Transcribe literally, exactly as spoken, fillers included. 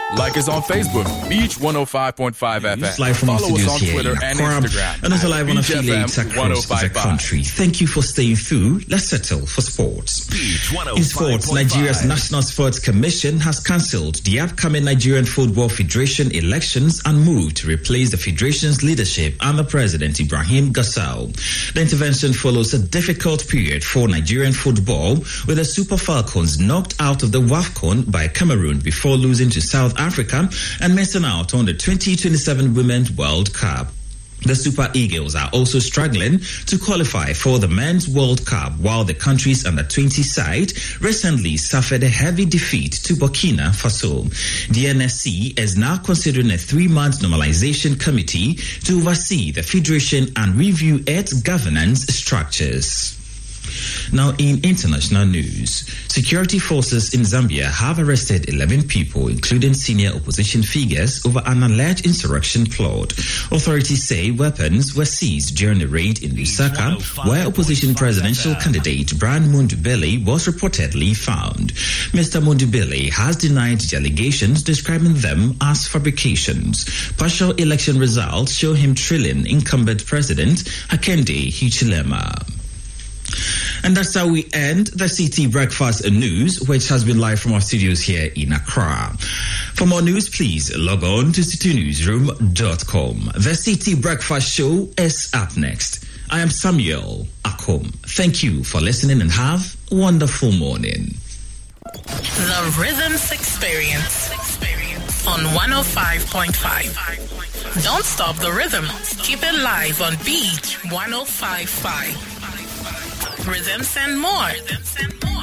Like us on Facebook, Beach one oh five point five F M. Live from Follow us on here Twitter and Instagram. And also live on Beach affiliates F M across the country. Thank you for staying through. Let's settle for sports. In sports, Nigeria's National Sports Commission has cancelled the upcoming Nigerian Football Federation elections and moved to replace the federation's leadership under President Ibrahim Gassau. The intervention follows a difficult period for Nigerian football, with the Super Falcons knocked out of the WAFCON by Cameroon before losing to South Africa and missing out on the twenty twenty-seven Women's World Cup. The Super Eagles are also struggling to qualify for the Men's World Cup, while the country's under twenty side recently suffered a heavy defeat to Burkina Faso. The N S C is now considering a three-month normalization committee to oversee the federation and review its governance structures. Now, in international news, security forces in Zambia have arrested eleven people, including senior opposition figures, over an alleged insurrection plot. Authorities say weapons were seized during a raid in Lusaka, where opposition presidential candidate Brian Mundubele was reportedly found. Mister Mundubele has denied the allegations, describing them as fabrications. Partial election results show him trailing incumbent president Hakainde Hichilema. And that's how we end the City Breakfast News, which has been live from our studios here in Accra. For more news, please log on to city newsroom dot com. The City Breakfast Show is up next. I am Samuel Akom. Thank you for listening and have a wonderful morning. The Rhythms Experience on one oh five point five. Don't stop the rhythm. Keep it live on Beach one oh five point five. Rhythms and more.